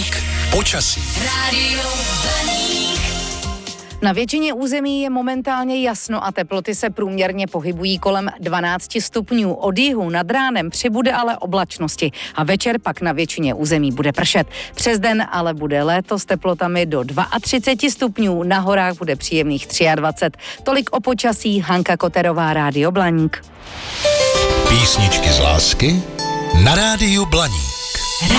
Blaník počasí. Rádio Blaník. Na většině území je momentálně jasno a teploty se průměrně pohybují kolem 12 stupňů. Od jihu nad ránem přibude ale oblačnosti a večer pak na většině území bude pršet. Přes den ale bude léto s teplotami do 32 stupňů, na horách bude příjemných 23. Tolik o počasí, Hanka Koterová, Rádio Blaník. Písničky z lásky na Rádiu Blaník.